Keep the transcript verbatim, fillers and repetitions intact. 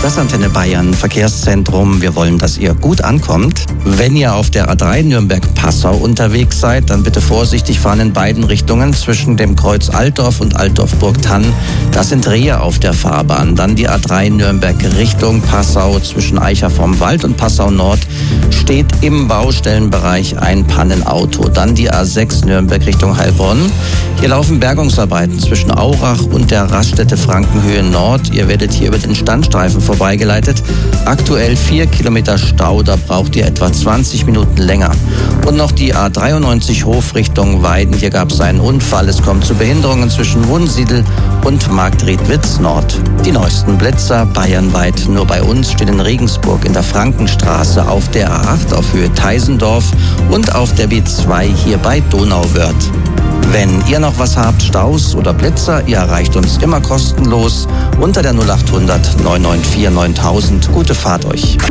Das Antenne Bayern Verkehrszentrum. Wir wollen, dass ihr gut ankommt. Wenn ihr auf der A drei Nürnberg-Passau unterwegs seid, dann bitte vorsichtig fahren in beiden Richtungen zwischen dem Kreuz Altdorf und Altdorf-Burgthann. Da sind Rehe auf der Fahrbahn. Dann die A drei Nürnberg Richtung Passau zwischen Eicher vom Wald und Passau Nord steht im Baustellenbereich ein Pannenauto. Dann die A sechs Nürnberg Richtung Heilbronn. Hier laufen Bergungsarbeiten zwischen Aurach und der Raststätte Frankenhöhe Nord. Ihr werdet hier über den Standstreifen vorbeigeleitet. Aktuell vier Kilometer Stau, da braucht ihr etwa zwanzig Minuten länger. Und noch die A dreiundneunzig Hof Richtung Weiden. Hier gab es einen Unfall. Es kommt zu Behinderungen zwischen Wunsiedel und Marktredwitz Nord. Die neuesten Blitzer bayernweit. Nur bei uns stehen in Regensburg in der Frankenstraße, auf der A acht auf Höhe Teisendorf und auf der B zwei hier bei Donauwörth. Wenn ihr noch was habt, Staus oder Blitzer, ihr erreicht uns immer kostenlos unter der null acht hundert neun neun vier neuntausend. Gute Fahrt euch.